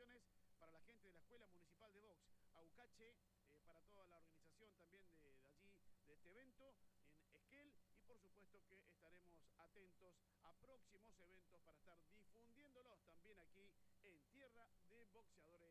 felicitaciones para la gente de la Escuela Municipal de Box, Aucache, para toda la organización también de allí, de este evento en Esquel, y por supuesto que estaremos atentos a próximos eventos para estar difundiéndolos también aquí en Tierra de Boxeadores.